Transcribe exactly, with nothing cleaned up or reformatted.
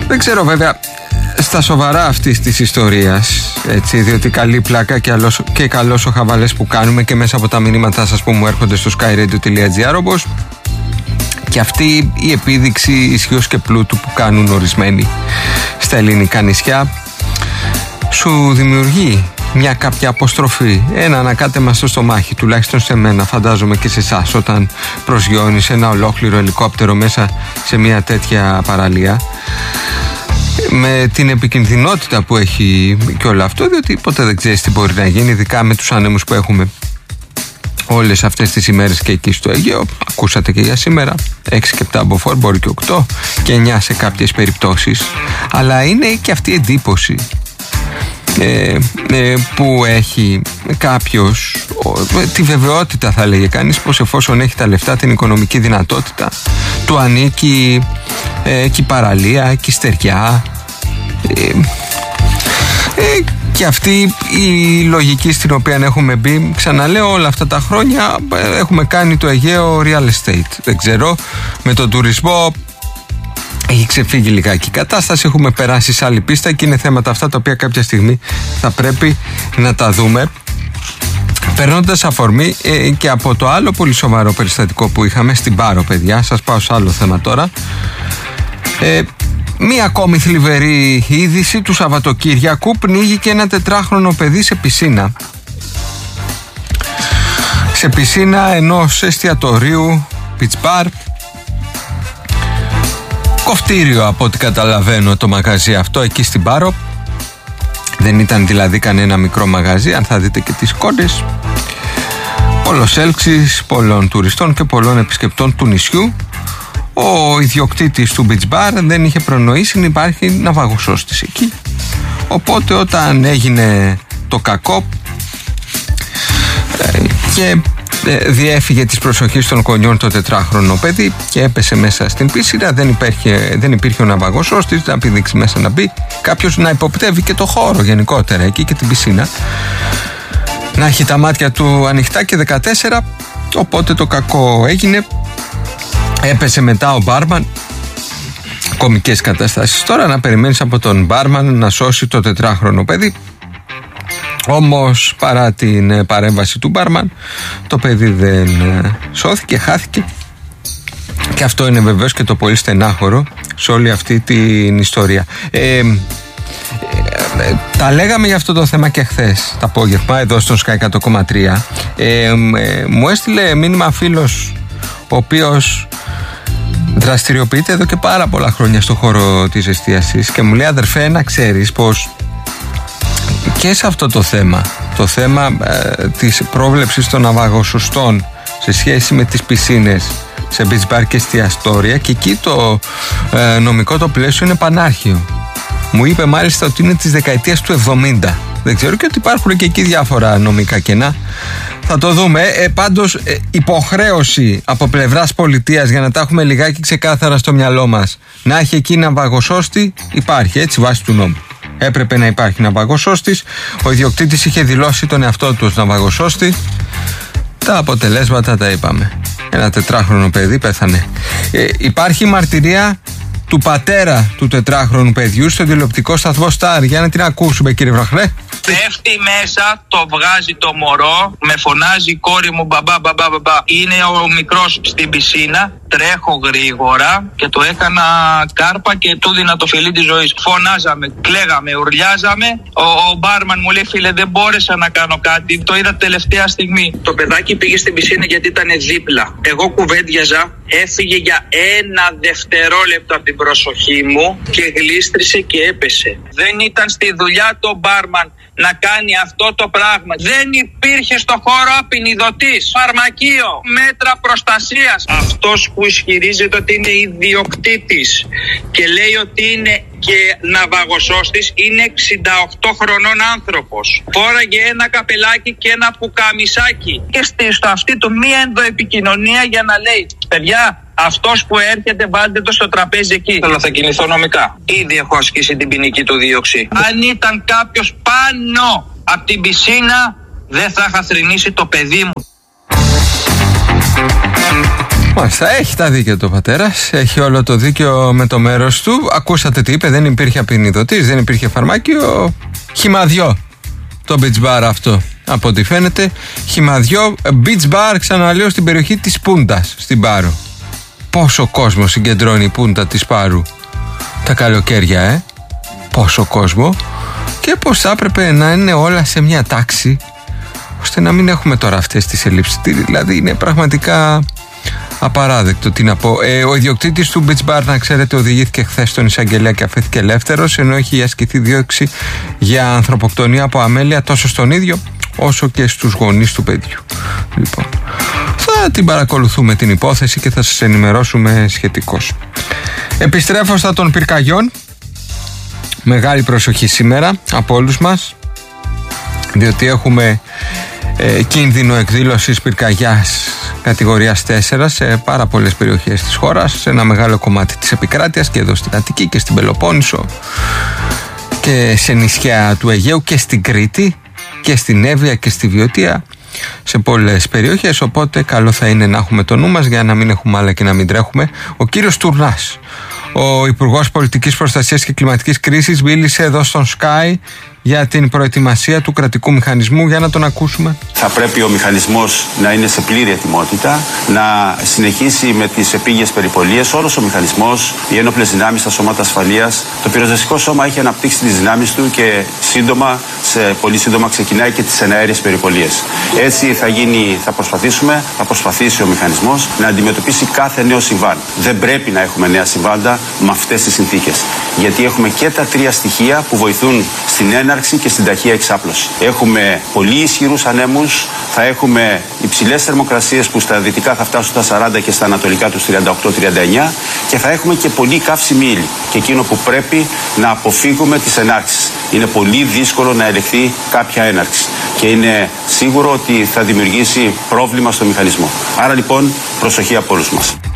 Δεν ξέρω βέβαια στα σοβαρά αυτής της ιστορίας, έτσι, διότι καλή πλάκα και, αλός, και καλός ο χαβαλές που κάνουμε και μέσα από τα μηνύματά σας που μου έρχονται στο skyradio.gr, όπως και αυτή η επίδειξη ισχύως και πλούτου που κάνουν ορισμένοι στα ελληνικά νησιά σου δημιουργεί μια κάποια αποστροφή, ένα ανακάτεμα στο στομάχι, τουλάχιστον σε μένα, φαντάζομαι και σε εσάς, όταν προσγειώνεις ένα ολόκληρο ελικόπτερο μέσα σε μια τέτοια παραλία, με την επικινδυνότητα που έχει και όλο αυτό, διότι ποτέ δεν ξέρεις τι μπορεί να γίνει, ειδικά με τους άνεμους που έχουμε όλες αυτές τις ημέρες και εκεί στο Αιγαίο. Ακούσατε και για σήμερα, έξι και επτά μποφόρ, μπορεί και οκτώ και εννιά σε κάποιες περιπτώσεις. Αλλά είναι και αυτή η εντύπωση ε, ε, που έχει κάποιος, ε, τη βεβαιότητα θα λέγε κανείς, πως εφόσον έχει τα λεφτά, την οικονομική δυνατότητα, του ανήκει ε, και η παραλία και η στεριά, ε, ε, και αυτή η λογική στην οποία έχουμε μπει, ξαναλέω, όλα αυτά τα χρόνια έχουμε κάνει το Αιγαίο real estate. Δεν ξέρω, με τον τουρισμό έχει ξεφύγει λιγάκι η κατάσταση, έχουμε περάσει σε άλλη πίστα και είναι θέματα αυτά τα οποία κάποια στιγμή θα πρέπει να τα δούμε. Περνώντας αφορμή ε, και από το άλλο πολύ σοβαρό περιστατικό που είχαμε στην Πάρο, παιδιά, σας πάω σε άλλο θέμα τώρα. Ε, Μία ακόμη θλιβερή είδηση του Σαββατοκύριακου: πνίγηκε ένα τετράχρονο παιδί σε πισίνα. Σε πισίνα ενός εστιατορίου, beach bar. Κοφτήριο από ό,τι καταλαβαίνω το μαγαζί αυτό εκεί στην Πάρο. Δεν ήταν δηλαδή κανένα μικρό μαγαζί, αν θα δείτε και τις εικόνες. Πολλός έλξης, πολλών τουριστών και πολλών επισκεπτών του νησιού. Ο ιδιοκτήτης του beach bar δεν είχε προνοήσει να υπάρχει ναυαγοσώστης εκεί. Οπότε όταν έγινε το κακό και διέφυγε της προσοχής των γονιών το τετράχρονο παιδί και έπεσε μέσα στην πίσινα, δεν υπήρχε, δεν υπήρχε ο ναυαγοσώστης να πηδήξει μέσα να μπει, κάποιος να υποπτεύει και το χώρο γενικότερα εκεί και την πισίνα, να έχει τα μάτια του ανοιχτά και δεκατέσσερα. Οπότε το κακό έγινε. Έπεσε μετά ο μπάρμαν. Κομικές καταστάσεις τώρα, να περιμένεις από τον μπάρμαν να σώσει το τετράχρονο παιδί. Όμως παρά την παρέμβαση του μπάρμαν, το παιδί δεν σώθηκε, χάθηκε. Και αυτό είναι βεβαίως και το πολύ στενάχωρο σε όλη αυτή την ιστορία. ε, ε, ε, Τα λέγαμε για αυτό το θέμα και χθες το απόγευμα εδώ στο Sky εκατό κόμμα τρία. ε, ε, Μου έστειλε μήνυμα φίλος ο οποίος δραστηριοποιείται εδώ και πάρα πολλά χρόνια στο χώρο της εστίασης και μου λέει: αδερφέ, να ξέρεις πως και σε αυτό το θέμα, το θέμα ε, της πρόβλεψης των ναυαγοσωστών σε σχέση με τις πισίνες σε beach bar και εστιαστόρια, και εκεί το ε, νομικό το πλαίσιο είναι πανάρχιο. Μου είπε μάλιστα ότι είναι της δεκαετίας του εβδομήντα. Δεν ξέρω, και ότι υπάρχουν και εκεί διάφορα νομικά κενά. Θα το δούμε. Ε, πάντως ε, υποχρέωση από πλευράς πολιτείας, για να τα έχουμε λιγάκι ξεκάθαρα στο μυαλό μας, να έχει εκεί ναυαγοσώστη, υπάρχει, έτσι, βάσει του νόμου. Έπρεπε να υπάρχει ναυαγοσώστης. Ο ιδιοκτήτης είχε δηλώσει τον εαυτό του ως ναυαγοσώστη. Τα αποτελέσματα τα είπαμε. Ένα τετράχρονο παιδί πέθανε. Ε, υπάρχει μαρτυρία του πατέρα του τετράχρονου παιδιού στο τηλεοπτικό σταθμό Star. Για να την ακούσουμε, κύριε Βραχνέ. Πέφτει μέσα, το βγάζει το μωρό, με φωνάζει η κόρη μου μπαμπά, μπαμπά, μπαμπά. Είναι ο μικρός στην πισίνα, τρέχω γρήγορα και το έκανα κάρπα και του δίνα το φιλί της ζωής. Φωνάζαμε, κλαίγαμε, ουρλιάζαμε. Ο, ο μπάρμαν μου λέει: φίλε, δεν μπόρεσα να κάνω κάτι. Το είδα τελευταία στιγμή. Το παιδάκι πήγε στην πισίνα γιατί ήταν δίπλα. Εγώ κουβέντιαζα, έφυγε για ένα δευτερόλεπτο από την προσοχή μου και γλίστρισε και έπεσε. Δεν ήταν στη δουλειά το μπάρμαν να κάνει αυτό το πράγμα. Δεν υπήρχε στο χώρο απεινιδωτής, φαρμακείο, μέτρα προστασίας. Αυτός που ισχυρίζεται ότι είναι ιδιοκτήτης και λέει ότι είναι και ναυαγοσώστης είναι εξήντα οκτώ χρονών άνθρωπος. Φόραγε ένα καπελάκι και ένα πουκαμισάκι και στο αυτή του μία ενδοεπικοινωνία για να λέει: παιδιά, αυτός που έρχεται βάλτε το στο τραπέζι εκεί. Θέλω, θα κινηθώ νομικά. Ήδη έχω ασκήσει την ποινική του δίωξη. Αν ήταν κάποιος πάνω από την πισίνα, δεν θα είχα θρηνήσει το παιδί μου. Μάλιστα, έχει τα δίκαια του πατέρας, έχει όλο το δίκαιο με το μέρος του. Ακούσατε τι είπε, δεν υπήρχε απεινιδωτής, δεν υπήρχε φαρμάκιο. Χυμαδιό το beach bar αυτό, από ό,τι φαίνεται. Χυμαδιό beach bar, ξαναλέω, στην περιοχή της Πούντας, στην Πάρο. Πόσο κόσμο συγκεντρώνει η Πούντα της Πάρου τα καλοκαίρια, ε? Πόσο κόσμο. Και πως θα έπρεπε να είναι όλα σε μια τάξη, ώστε να μην έχουμε τώρα αυτές τις ελλείψεις. Δηλαδή είναι πραγματικά απαράδεκτο. Τι να πω. Ε, ο ιδιοκτήτης του beach bar, να ξέρετε, οδηγήθηκε χθες στον εισαγγελέα και αφέθηκε ελεύθερος, ενώ έχει ασκηθεί δίωξη για ανθρωποκτονία από αμέλεια τόσο στον ίδιο όσο και στους γονείς του παιδιού. Λοιπόν, θα την παρακολουθούμε την υπόθεση και θα σας ενημερώσουμε σχετικώς. Επιστρέφω στα των πυρκαγιών. Μεγάλη προσοχή σήμερα από όλους μας, διότι έχουμε ε, κίνδυνο εκδήλωσης πυρκαγιάς κατηγορίας τέσσερα σε πάρα πολλές περιοχές της χώρας, σε ένα μεγάλο κομμάτι της επικράτειας και εδώ στην Αττική και στην Πελοπόννησο και σε νησιά του Αιγαίου και στην Κρήτη και στην Εύβοια και στη Βιωτία, σε πολλές περιοχές. Οπότε καλό θα είναι να έχουμε το νου μας για να μην έχουμε άλλα και να μην τρέχουμε. Ο κύριος Τουρνάς, ο Υπουργός Πολιτικής Προστασίας και Κλιματικής Κρίσης, μίλησε εδώ στον Sky για την προετοιμασία του κρατικού μηχανισμού. Για να τον ακούσουμε. Θα πρέπει ο μηχανισμός να είναι σε πλήρη ετοιμότητα, να συνεχίσει με τις επίγειες περιπολίες. Όλος ο μηχανισμός, οι ένοπλες δυνάμεις, τα σώματα ασφαλείας, το πυροσβεστικό σώμα έχει αναπτύξει τις δυνάμεις του και σύντομα, σε πολύ σύντομα ξεκινάει και τις εναέριες περιπολίες. Έτσι θα γίνει, θα προσπαθήσουμε, θα προσπαθήσει ο μηχανισμός να αντιμετωπίσει κάθε νέο συμβάν. Δεν πρέπει να έχουμε νέα συμβάντα με αυτές τις συνθήκες. Γιατί έχουμε και τα τρία στοιχεία που βοηθούν στην έναρξη και στην ταχεία εξάπλωση. Έχουμε πολύ ισχυρούς ανέμους, θα έχουμε υψηλές θερμοκρασίες που στα δυτικά θα φτάσουν στα σαράντα και στα ανατολικά τους τριάντα οκτώ τριάντα εννιά, και θα έχουμε και πολύ καύσιμη ύλη. Και εκείνο που πρέπει να αποφύγουμε τις ενάρξεις. Είναι πολύ δύσκολο να ελεγχθεί κάποια έναρξη και είναι σίγουρο ότι θα δημιουργήσει πρόβλημα στο μηχανισμό. Άρα λοιπόν προσοχή από όλους μας.